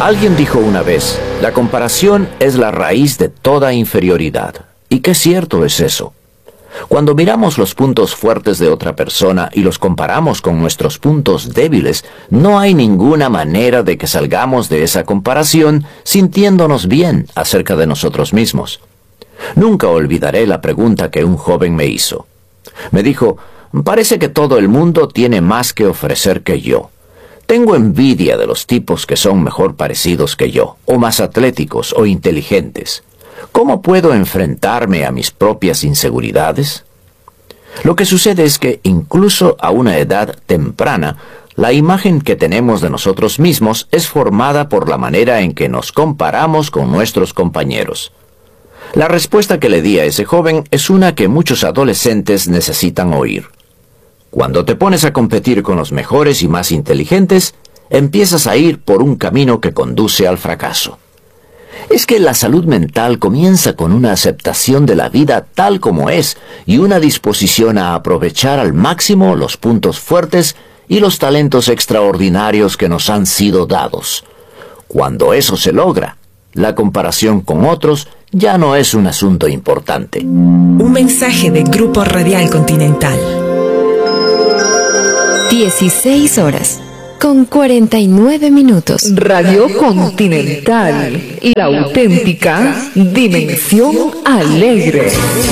Alguien dijo una vez, la comparación es la raíz de toda inferioridad. ¿Y qué cierto es eso? Cuando miramos los puntos fuertes de otra persona y los comparamos con nuestros puntos débiles, no hay ninguna manera de que salgamos de esa comparación sintiéndonos bien acerca de nosotros mismos. Nunca olvidaré la pregunta que un joven me hizo. Me dijo, parece que todo el mundo tiene más que ofrecer que yo. Tengo envidia de los tipos que son mejor parecidos que yo, o más atléticos o inteligentes. ¿Cómo puedo enfrentarme a mis propias inseguridades? Lo que sucede es que, incluso a una edad temprana, la imagen que tenemos de nosotros mismos es formada por la manera en que nos comparamos con nuestros compañeros. La respuesta que le di a ese joven es una que muchos adolescentes necesitan oír. Cuando te pones a competir con los mejores y más inteligentes, empiezas a ir por un camino que conduce al fracaso. Es que la salud mental comienza con una aceptación de la vida tal como es y una disposición a aprovechar al máximo los puntos fuertes y los talentos extraordinarios que nos han sido dados. Cuando eso se logra, la comparación con otros ya no es un asunto importante. Un mensaje de Grupo Radial Continental. 16 horas con 49 minutos. Radio Continental, la auténtica dimensión alegre.